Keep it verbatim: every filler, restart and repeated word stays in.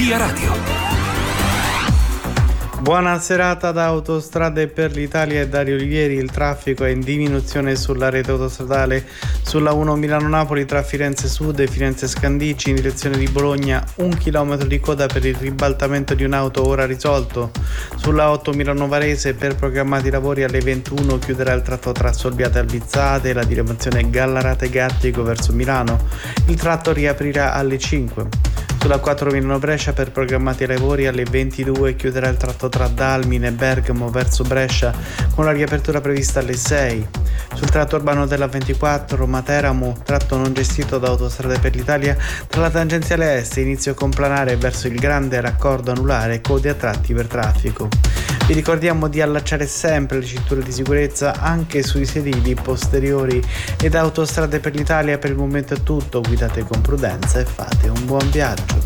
Via Radio. Buona serata da Autostrade per l'Italia e Dario Olivieri. Il traffico è in diminuzione sulla rete autostradale sulla uno Milano-Napoli tra Firenze Sud e Firenze Scandicci in direzione di Bologna, un chilometro di coda per il ribaltamento di un'auto ora risolto. Sulla otto Milano Varese per programmati lavori alle ventuno chiuderà il tratto tra Solviate e Albizzate, la direzione Gallarate Gattico verso Milano. Il tratto riaprirà alle cinque. Sulla quattro Milano Brescia per programmati lavori alle ventidue chiuderà il tratto tra Dalmine e Bergamo verso Brescia con la riapertura prevista alle sei. Sul tratto urbano della ventiquattro Roma-Teramo, tratto non gestito da Autostrade per l'Italia, tra la tangenziale est inizio complanare verso il grande raccordo anulare, code a tratti per traffico. Vi ricordiamo di allacciare sempre le cinture di sicurezza anche sui sedili posteriori ed Autostrade per l'Italia per il momento è tutto, guidate con prudenza e fate un buon viaggio.